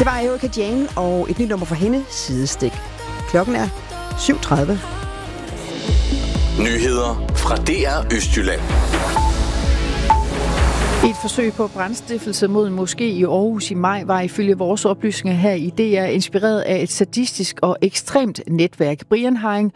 Det var Erika Jane og et nyt nummer for hende, Sidestik. Klokken er 7:30. Nyheder fra DR Østjylland. Et forsøg på brandstiftelse mod en moské i Aarhus i maj var ifølge vores oplysninger her i DR inspireret af et sadistisk og ekstremt netværk. Brian Haring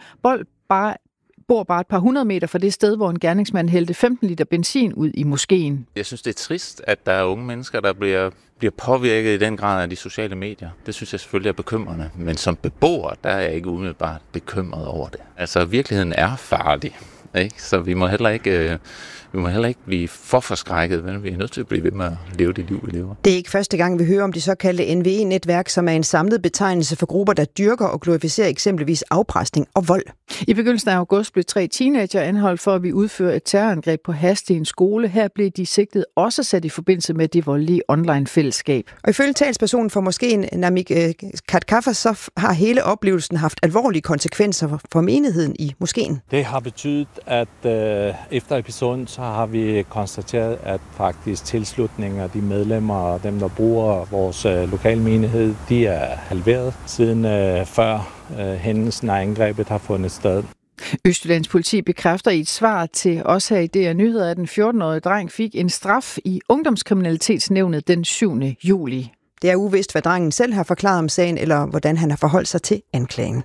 bor bare et par 100 meter fra det sted, hvor en gerningsmand hældte 15 liter benzin ud i moskeen. Jeg synes, det er trist, at der er unge mennesker, der bliver påvirket i den grad af de sociale medier. Det synes jeg selvfølgelig er bekymrende. Men som beboer, der er jeg ikke umiddelbart bekymret over det. Altså, virkeligheden er farlig, ikke? Så vi må heller ikke blive for forskrækket, men vi er nødt til at blive ved med at leve det liv, vi lever. Det er ikke første gang, vi hører om de såkaldte NVE-netværk, som er en samlet betegnelse for grupper, der dyrker og glorificerer eksempelvis afpresning og vold. I begyndelsen af august blev 3 teenager anholdt for at vi udføre et terrorangreb på Hast i en skole. Her blev de sigtet også sat i forbindelse med det voldelige online-fællesskab. Og ifølge talspersonen for moskéen, Namik Katkaffer, så har hele oplevelsen haft alvorlige konsekvenser for menigheden i moskéen. Det har betydet, at efter episoden, så har vi konstateret, at faktisk tilslutningen af de medlemmer og dem, der bruger vores lokalmenighed, de er halveret siden før hændelsen af angrebet har fundet sted. Østjyllands politi bekræfter i et svar til os her i DR Nyheder, at den 14-årige dreng fik en straf i Ungdomskriminalitetsnævnet den 7. juli. Det er uvist, hvad drengen selv har forklaret om sagen, eller hvordan han har forholdt sig til anklagen.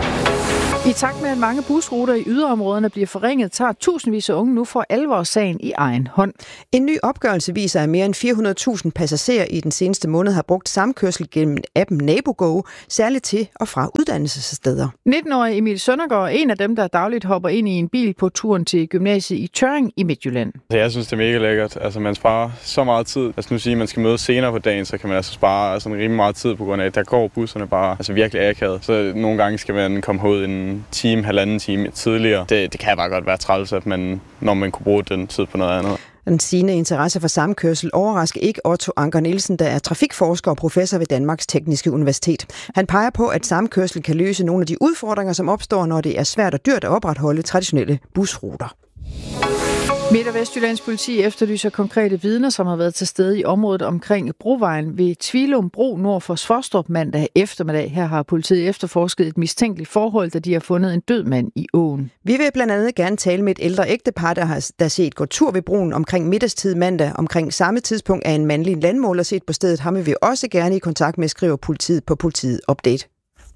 I takt med, at mange busruter i yderområderne bliver forringet, tager tusindvis af unge nu for alvor sagen i egen hånd. En ny opgørelse viser, at mere end 400.000 passagerer i den seneste måned har brugt samkørsel gennem appen NaboGo, særligt til og fra uddannelsessteder. 19-årige Emil Søndergaard er en af dem, der dagligt hopper ind i en bil på turen til gymnasiet i Tøring i Midtjylland. Jeg synes, det er mega lækkert. Altså, man sparer så meget tid. Nu sige, at man skal møde senere på dagen, så kan man altså spare rimelig meget tid på grund af, at der går busserne bare virkelig akavet. Så nogle gange skal man komme ud en halvanden time tidligere. Det kan bare godt være træls, at når man kunne bruge den tid på noget andet. Den stigende interesse for samkørsel overrasker ikke Otto Anker Nielsen, der er trafikforsker og professor ved Danmarks Tekniske Universitet. Han peger på, at samkørsel kan løse nogle af de udfordringer, som opstår, når det er svært og dyrt at opretholde traditionelle busruter. Midt- og Vestjyllands politi efterlyser konkrete vidner, som har været til stede i området omkring Brovejen ved Tvilum Bro nord for Svostrup mandag eftermiddag. Her har politiet efterforsket et mistænkeligt forhold, da de har fundet en død mand i åen. Vi vil blandt andet gerne tale med et ældre ægtepar, der har set gå tur ved broen omkring middagstid mandag. Omkring samme tidspunkt er en mandlig landmåler set på stedet. Ham vil vi også gerne i kontakt med, skriver politiet på Politiet Update.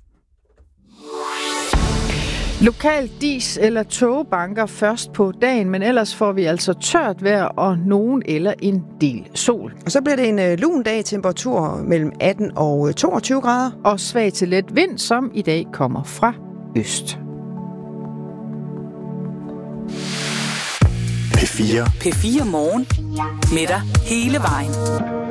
Lokal dis eller togbanker først på dagen, men ellers får vi altså tørt vejr og nogen eller en del sol. Og så bliver det en lun dag, temperatur mellem 18 og 22 grader. Og svag til let vind, som i dag kommer fra øst. P4. P4 Morgen. Med dig hele vejen.